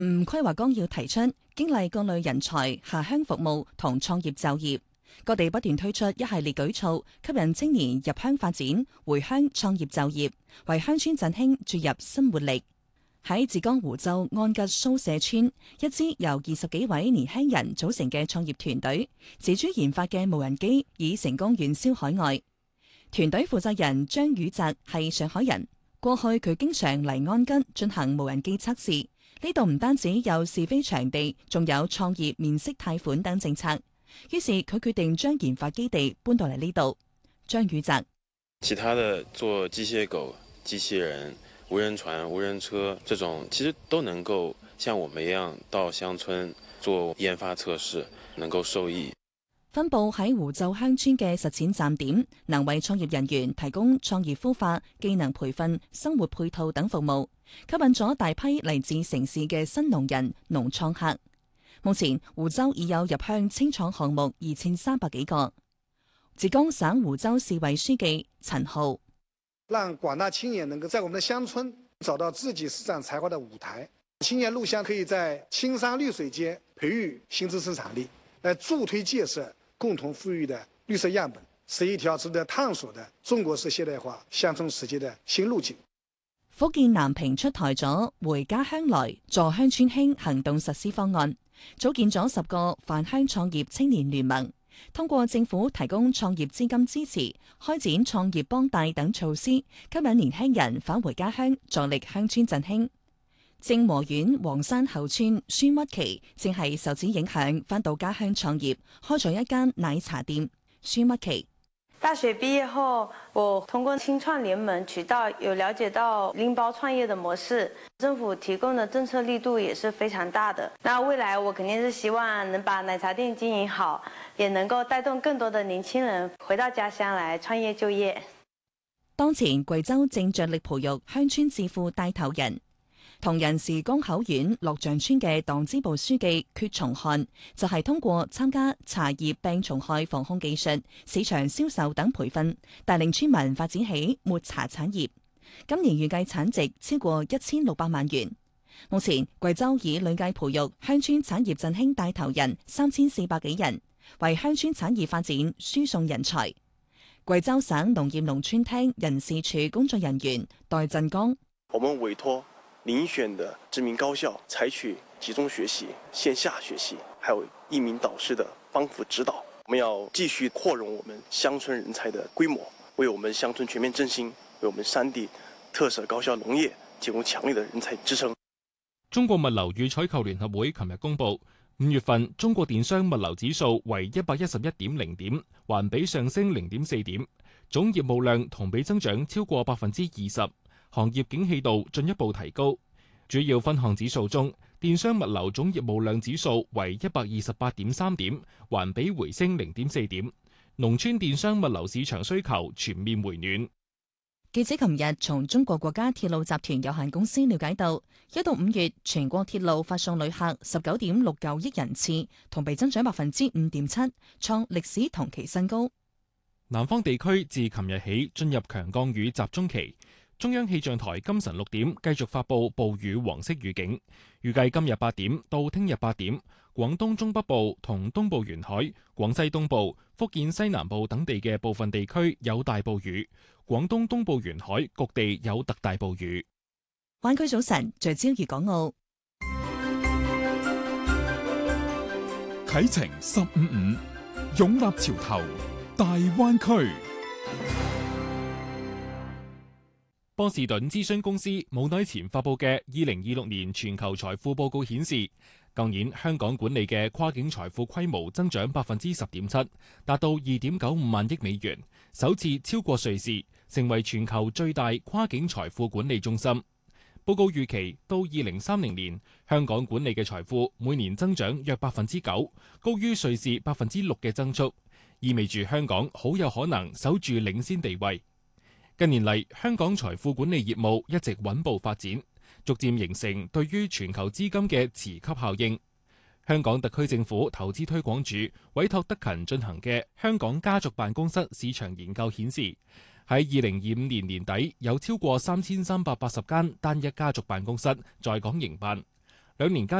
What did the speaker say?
規劃綱要提出，經歷各類人才下鄉服務同創業就業，各地不斷推出一系列舉措，吸引青年入鄉發展、回鄉創業就業，為鄉村振興注入新活力。喺浙江湖州安吉蘇社村，一支由20幾位年輕人組成嘅創業團隊，自主研發嘅無人機已成功遠銷海外。團隊負責人張宇澤係上海人，過去佢經常嚟安吉進行無人機測試。呢度唔單止有試飛場地，仲有創業免息貸款等政策。於是佢決定將研發基地搬到嚟呢度。張宇澤： 其他的做機械狗、機器人、無人船、無人車這種，其實都能夠像我們一樣到鄉村做研發測試，能夠受益。 分佈喺湖州鄉村嘅實踐站點，能為創業人員提供創業孵化、技能培訓、生活配套等服務，吸引咗大批嚟自城市嘅新農人、農創客。目前湖州已有入鄉青創項目2300幾個。浙江省湖州市委書記陳浩： 讓廣大青年能夠在我們的鄉村找到自己施展才華的舞台。青年入鄉可以在青山綠水間培育新質生產力，來助推建設共同富裕的綠色樣本，是一條值得探索的中國式現代化鄉村實踐的新路徑。 福建南平出台咗回家鄉來助鄉村興行動實施方案，組建咗10個返鄉創業青年聯盟，通過政府提供創業資金支持，開展創業幫帶等措施，吸引年輕人返回家鄉，助力鄉村振興。正和縣黃山後村孫屈琪正係受此影響，返到家鄉創業，開咗一間奶茶店。孫屈琪： 大學畢業後，我通過青創聯盟渠道有了解到拎包創業的模式，政府提供的政策力度也是非常大的。那未來我肯定是希望能把奶茶店經營好，也能夠帶動更多的年輕人回到家鄉來創業就業。 當前貴州正着力培育鄉村致富帶頭人。銅仁市江口縣樂象村嘅黨支部書記闕松漢就係通過參加茶葉病蟲害防控技術、市場銷售等培訓，帶領村民發展起抹茶產業。今年預計產值超過1600萬元。目前貴州已累計培育鄉村產業振興帶頭人3400幾人，為鄉村產業發展輸送人才。貴州省農業農村廳人事處工作人員戴振剛： 我們委託遴選的知名高校採取集中學習、線下學習，還有1名導師的幫扶指導。我們要繼續擴容我們鄉村人才的規模，為我們鄉村全面振興，為我們山地特色高效農業提供強力的人才支撐。 中國物流與採購聯合會琴日公佈，5月份中國電商物流指數為111.0點，環比上升0.4點，總業務量同比增長超過20%。行業景氣度進一步提高，主要分項指數中，電商物流總業務量指數為128.3點，環比回升0.4點。農村電商物流市場需求全面回暖。 記者琴日從中國國家鐵路集團有限公司了解到，1到5月全國鐵路發送旅客19.69億人次，同比增長5.7%，創歷史同期新高。 南方地區自琴日起進入強降雨集中期。中央氣象台今晨6點繼續發布暴雨黃色預警，預計今日8點到聽日8點，廣東中北部同東部沿海、廣西東部、福建西南部等地嘅部分地區有大暴雨，廣東東部沿海各地有特大暴雨。 灣區早晨聚焦粵港澳， 啟程155，擁立潮頭，大灣區。 波士頓諮詢公司冇耐前發佈嘅2026年全球財富報告顯示，舊年香港管理嘅跨境財富規模增長10.7%，達到2.95萬億美元，首次超過瑞士，成為全球最大跨境財富管理中心。報告預期到2030年，香港管理嘅財富每年增長約9%，高於瑞士6%嘅增速，意味住香港好有可能守住領先地位。近年嚟，香港財富管理業務一直穩步發展，逐漸形成對於全球資金嘅磁吸效應。香港特區政府投資推廣署委託德勤進行嘅香港家族辦公室市場研究顯示，喺2025年年底有超過3380間單一家族辦公室在港營辦， 2年間